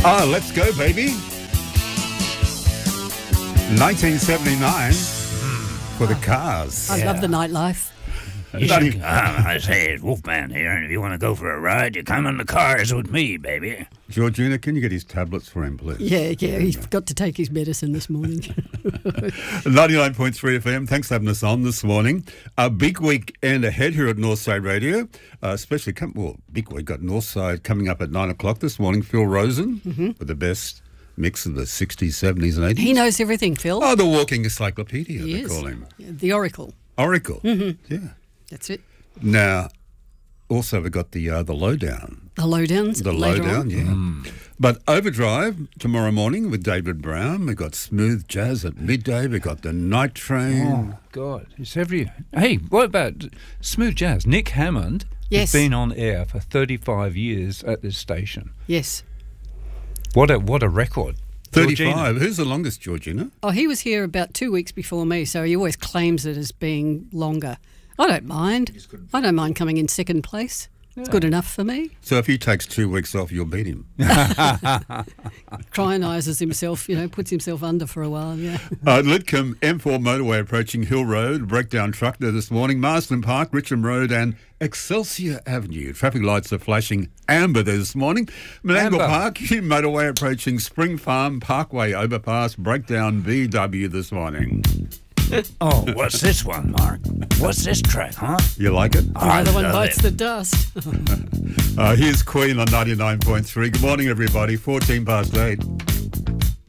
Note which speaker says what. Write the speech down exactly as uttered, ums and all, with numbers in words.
Speaker 1: Oh, let's go, baby. nineteen seventy-nine for the Cars.
Speaker 2: I love the nightlife.
Speaker 3: You should, uh, I say, it's Wolfman here, and if you want to go for a ride, you come in the cars with me, baby.
Speaker 1: Georgina, can you get his tablets for him, please?
Speaker 2: Yeah, yeah, he's got to take his medicine this morning.
Speaker 1: ninety-nine point three F M, thanks for having us on this morning. A big weekend ahead here at Northside Radio, uh, especially, come, well, big week, got Northside coming up at nine o'clock this morning. Phil Rosen mm-hmm. with the best mix of the sixties, seventies and eighties.
Speaker 2: He knows everything, Phil.
Speaker 1: Oh, the walking encyclopedia,
Speaker 2: he
Speaker 1: they
Speaker 2: is.
Speaker 1: call him.
Speaker 2: Yeah, the Oracle.
Speaker 1: Oracle,
Speaker 2: mm-hmm.
Speaker 1: yeah.
Speaker 2: That's it.
Speaker 1: Now, also we've got the uh, the lowdown.
Speaker 2: The lowdowns.
Speaker 1: The
Speaker 2: later
Speaker 1: lowdown,
Speaker 2: on.
Speaker 1: yeah. Mm. But Overdrive tomorrow morning with David Brown. We've got Smooth Jazz at midday. We've got the Night Train.
Speaker 4: Oh, God. It's every... Hey, what about Smooth Jazz? Nick Hammond
Speaker 2: yes.
Speaker 4: has been on air for thirty-five years at this station.
Speaker 2: Yes.
Speaker 4: What a what a record.
Speaker 1: thirty-five.
Speaker 4: Georgina.
Speaker 1: Who's the longest, Georgina?
Speaker 2: Oh, he was here about two weeks before me, so he always claims it as being longer. I don't mind. I don't mind coming in second place. Yeah. It's good enough for me.
Speaker 1: So if he takes two weeks off, you'll beat him.
Speaker 2: Cryonises himself, you know, puts himself under for a while, yeah.
Speaker 1: uh, Lidcombe M four motorway approaching Hill Road, breakdown truck there this morning, Marsden Park, Richmond Road and Excelsior Avenue. Traffic lights are flashing amber there this morning. Menangle Park, motorway approaching Spring Farm Parkway overpass, breakdown B W this morning.
Speaker 3: Oh, what's this one, Mark? What's this track, huh?
Speaker 1: You like it?
Speaker 2: Oh, Another one bites
Speaker 3: it.
Speaker 2: the dust.
Speaker 1: uh, here's Queen on ninety-nine point three. Good morning, everybody. fourteen past eight.